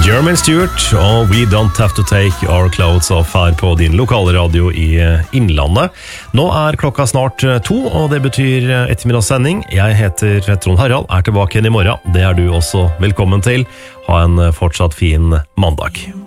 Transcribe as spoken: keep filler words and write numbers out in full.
Jermaine Stewart og We Don't Have To Take Our Clothes Off her på din lokale radio i Innlandet. Nå er klokka snart to, og det betyr ettermiddagssending. Jeg heter Trond Harald, er tilbake igjen i morgen. Det er du også velkommen til. Ha en fortsatt fin mandag.